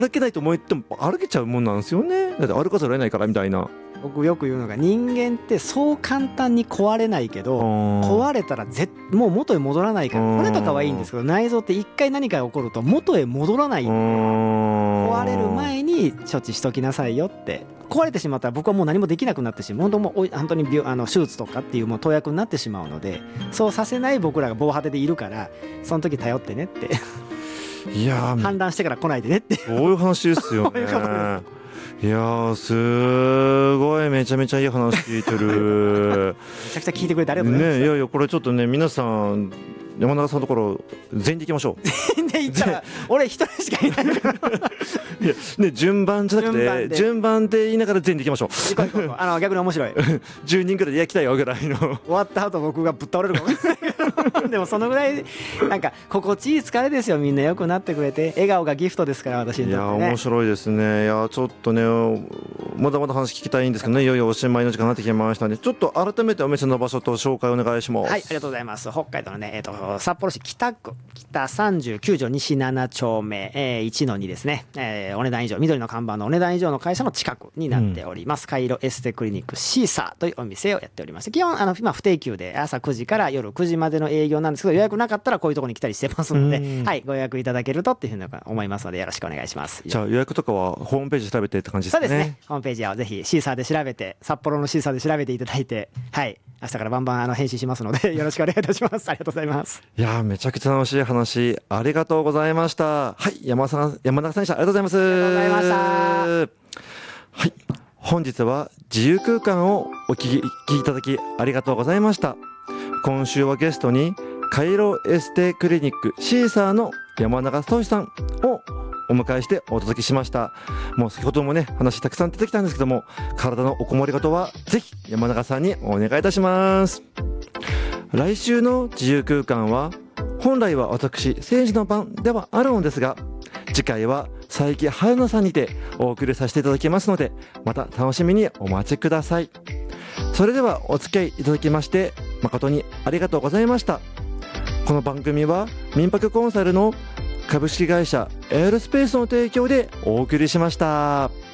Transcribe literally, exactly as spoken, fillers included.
歩けないと思っても歩けちゃうもんなんですよね。だって歩かざるを得ないからみたいな。 僕よく言うのが、人間ってそう簡単に壊れないけど、壊れたらぜもう元へ戻らないから、骨とかはいいんですけど、内臓って一回何かが起こると元へ戻らない。壊れる前に処置しときなさいよって。壊れてしまったら僕はもう何もできなくなってしまう。本当もう本当に病あの手術とかっていうもう投薬になってしまうので、そうさせない僕らが防波堤でいるから、その時頼ってねって。 いや反乱してから来ないでねって。 そういう話ですよね。いやーすごいめちゃめちゃいい話聞いてる。 めちゃくちゃ聞いてくれてありがとうございます。 ね、いやいやこれちょっとね皆さん山中さんのところ全員で行きましょう。 全員で行ったら俺一人しかいないから。 いやね順番じゃなくて順番で言いながら全員で行きましょう。 行こう行こう行こう。あの逆に面白い。 じゅうにんくらいで焼きたいわぐらいの。終わった後僕がぶっ倒れるかもしれないけど。でもそのぐらいなんか心地いい疲れですよ。みんな良くなってくれて、笑顔がギフトですから私にとってね。 いや面白いですね。いやちょっとねまだまだ話聞きたいんですけどね、いよいよおしまいの時間になってきましたので、ちょっと改めてお店の場所と紹介お願いします。 はい、ありがとうございます。北海道のね、えー、と札幌市北区北さんじゅうきゅう条西なな丁目、えー、いちのにですね、えー、お値段以上、緑の看板のお値段以上の会社の近くになっております、うん、カイロエステクリニックシーサーというお店をやっております。基本あの今不定休で朝くじから夜くじまでの営業なんですけど、予約なかったらこういうところに来たりしてますので、はい、ご予約いただけるとっていうふうに思いますのでよろしくお願いします。 じゃあ予約とかはホームページ調べてって感じですかね。 そうですね、ホームページをぜひシーサーで調べて、札幌のシーサーで調べていただいて、はい明日からバンバンあの返信しますのでよろしくお願いいたします。ありがとうございます。 いやめちゃくちゃ楽しい話ありがとうございました。はい、山さん山中さんでした。ありがとうございます。 ありがとうございました。 はい、本日は自由空間をお聞きいただきありがとうございました。今週はゲストにカイロエステクリニックシーサーの山中聡さんをお迎えしてお届けしました。もう先ほどもね話たくさん出てきたんですけども、体のおこもりごとはぜひ山中さんにお願いいたします。来週の自由空間は本来は私政治の番ではあるのですが、次回は佐伯春菜さんにてお送りさせていただきますので、また楽しみにお待ちください。それではお付き合いいただきまして誠にありがとうございました。この番組は民泊コンサルの株式会社エアロスペースの提供でお送りしました。